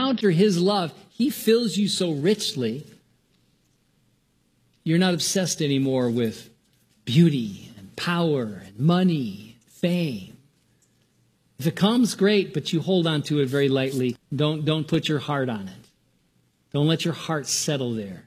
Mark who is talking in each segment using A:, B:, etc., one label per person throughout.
A: encounter his love, he fills you so richly, you're not obsessed anymore with beauty and power and money, fame. If it comes, great, but you hold on to it very lightly. Don't put your heart on it. Don't let your heart settle there.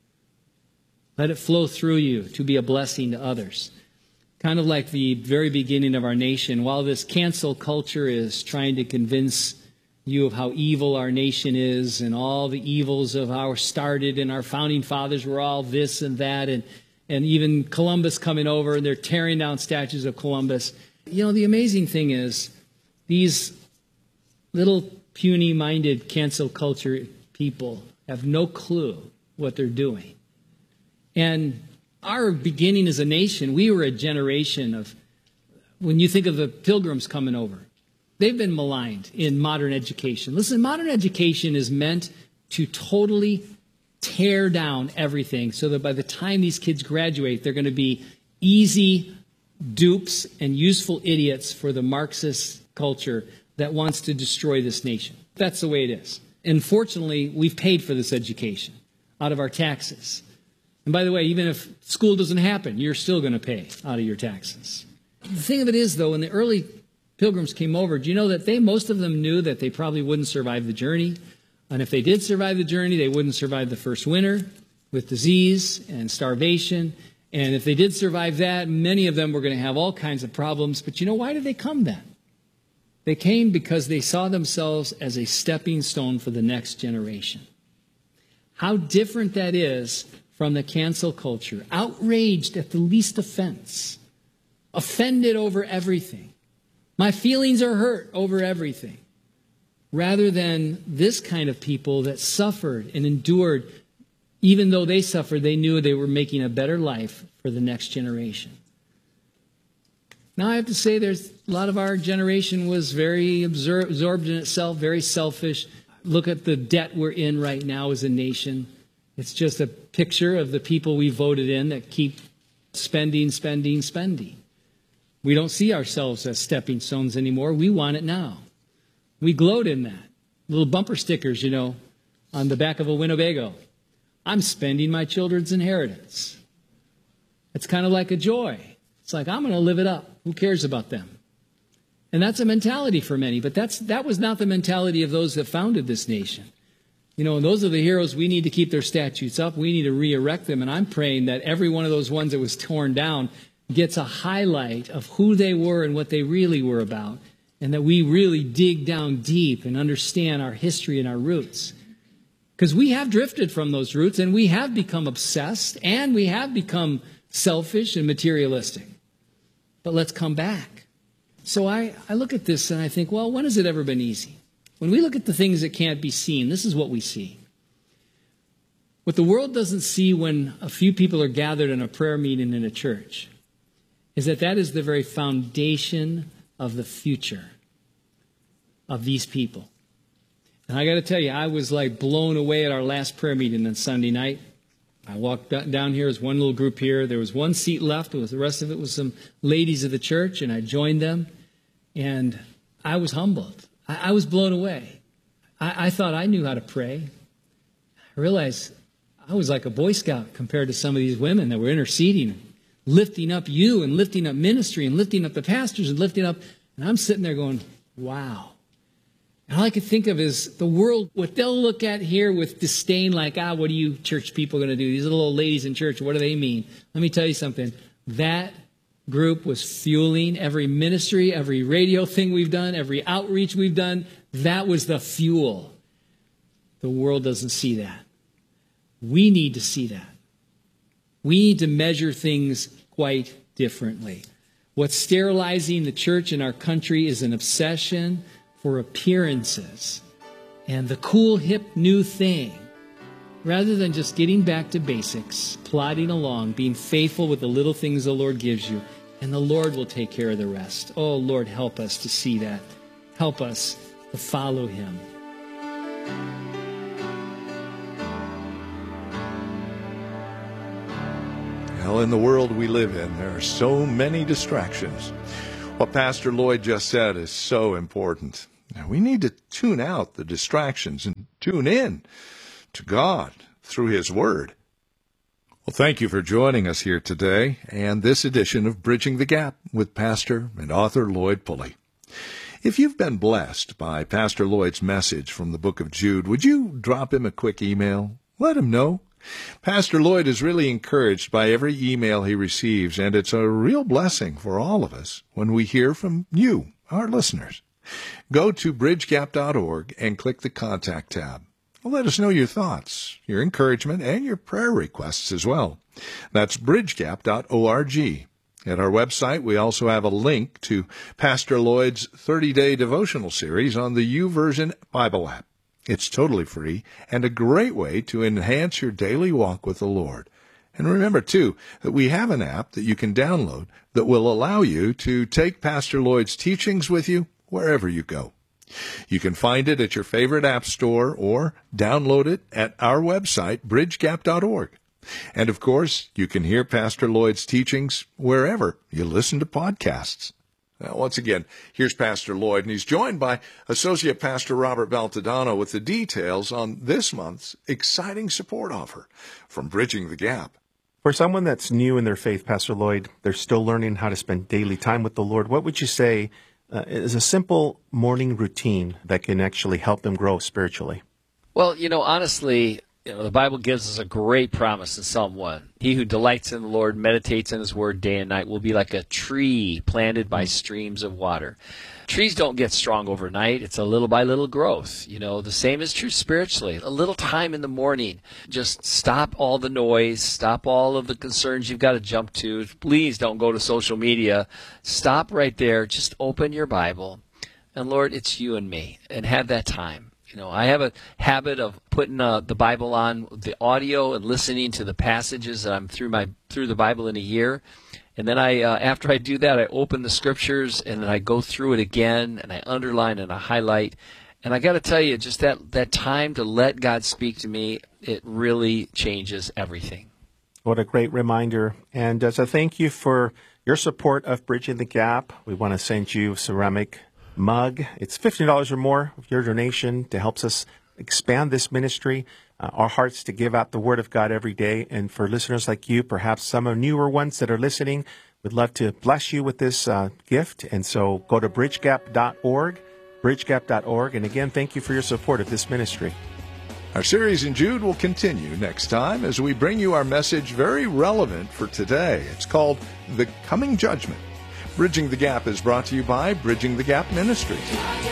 A: Let it flow through you to be a blessing to others. Kind of like the very beginning of our nation, while this cancel culture is trying to convince you of how evil our nation is and all the evils of how it started and our founding fathers were all this and that, and even Columbus coming over and they're tearing down statues of Columbus. You know, the amazing thing is these little puny-minded cancel culture people have no clue what they're doing. And our beginning as a nation, we were a generation of, when you think of the Pilgrims coming over, they've been maligned in modern education. Listen, modern education is meant to totally tear down everything so that by the time these kids graduate, they're going to be easy dupes and useful idiots for the Marxist culture that wants to destroy this nation. That's the way it is. And fortunately, we've paid for this education out of our taxes. And by the way, even if school doesn't happen, you're still going to pay out of your taxes. The thing of it is, though, when the early Pilgrims came over, do you know that most of them knew that they probably wouldn't survive the journey? And if they did survive the journey, they wouldn't survive the first winter with disease and starvation. And if they did survive that, many of them were going to have all kinds of problems. But you know, why did they come then? They came because they saw themselves as a stepping stone for the next generation. How different that is from the cancel culture, outraged at the least offense, offended over everything. My feelings are hurt over everything. Rather than this kind of people that suffered and endured, even though they suffered, they knew they were making a better life for the next generation. Now I have to say there's a lot of our generation was very absorbed in itself, very selfish. Look at the debt we're in right now as a nation. It's just a picture of the people we voted in that keep spending, spending, spending. We don't see ourselves as stepping stones anymore. We want it now. We gloat in that. Little bumper stickers, you know, on the back of a Winnebago. I'm spending my children's inheritance. It's kind of like a joy. It's like, I'm going to live it up. Who cares about them? And that's a mentality for many, but that was not the mentality of those that founded this nation. You know, and those are the heroes. We need to keep their statues up. We need to re-erect them. And I'm praying that every one of those ones that was torn down gets a highlight of who they were and what they really were about. And that we really dig down deep and understand our history and our roots. Because we have drifted from those roots and we have become obsessed and we have become selfish and materialistic. But let's come back. So I look at this and I think, well, when has it ever been easy? When we look at the things that can't be seen, this is what we see. What the world doesn't see when a few people are gathered in a prayer meeting in a church is that is the very foundation of the future of these people. And I got to tell you, I was like blown away at our last prayer meeting on Sunday night. I walked down here as one little group here. There was one seat left. The rest of it was some ladies of the church, and I joined them. And I was humbled. I was blown away. I thought I knew how to pray. I realized I was like a Boy Scout compared to some of these women that were interceding, lifting up you and lifting up ministry and lifting up the pastors and lifting up. And I'm sitting there going, wow. And all I could think of is the world, what they'll look at here with disdain, like, what are you church people going to do? These little old ladies in church, what do they mean? Let me tell you something. That group was fueling every ministry, every radio thing we've done, every outreach we've done. That was the fuel. The world doesn't see that. We need to see that. We need to measure things quite differently. What's sterilizing the church in our country is an obsession for appearances and the cool, hip, new thing, rather than just getting back to basics, plodding along, being faithful with the little things the Lord gives you, and the Lord will take care of the rest. Oh, Lord, help us to see that. Help us to follow Him.
B: Well, in the world we live in, there are so many distractions. What Pastor Lloyd just said is so important. Now, we need to tune out the distractions and Tune in to God through His Word. Well, thank you for joining us here today and this edition of Bridging the Gap with Pastor and author Lloyd Pulley. If you've been blessed by Pastor Lloyd's message from the book of Jude, would you drop him a quick email? Let him know. Pastor Lloyd is really encouraged by every email he receives, and it's a real blessing for all of us when we hear from you, our listeners. Go to bridgegap.org and click the Contact tab. Let us know your thoughts, your encouragement, and your prayer requests as well. That's bridgegap.org. At our website, we also have a link to Pastor Lloyd's 30-day devotional series on the YouVersion Bible app. It's totally free and a great way to enhance your daily walk with the Lord. And remember, too, that we have an app that you can download that will allow you to take Pastor Lloyd's teachings with you wherever you go. You can find it at your favorite app store or download it at our website, bridgegap.org. And, of course, you can hear Pastor Lloyd's teachings wherever you listen to podcasts. Now, once again, here's Pastor Lloyd, and he's joined by Associate Pastor Robert Baltodano with the details on this month's exciting support offer from Bridging the Gap.
C: For someone that's new in their faith, Pastor Lloyd, they're still learning how to spend daily time with the Lord, what would you say is a simple morning routine that can actually help them grow spiritually?
D: Well, honestly, the Bible gives us a great promise in Psalm 1. He who delights in the Lord, meditates in His Word day and night, will be like a tree planted by streams of water. Trees don't get strong overnight. It's a little by little growth. The same is true spiritually. A little time in the morning. Just stop all the noise. Stop all of the concerns you've got to jump to. Please don't go to social media. Stop right there. Just open your Bible. And Lord, it's you and me. And have that time. I have a habit of putting the Bible on the audio and listening to the passages that I'm through the Bible in a year. And then after I do that, I open the scriptures and then I go through it again and I underline and I highlight. And I got to tell you, just that time to let God speak to me, it really changes everything.
C: What a great reminder. And as a thank you for your support of Bridging the Gap, we want to send you a ceramic mug. It's $50 or more of your donation to help us expand this ministry. Our hearts to give out the Word of God every day. And for listeners like you, perhaps some of newer ones that are listening, we'd love to bless you with this gift. And so go to bridgegap.org, bridgegap.org. And again, thank you for your support of this ministry.
B: Our series in Jude will continue next time as we bring you our message very relevant for today. It's called The Coming Judgment. Bridging the Gap is brought to you by Bridging the Gap Ministries.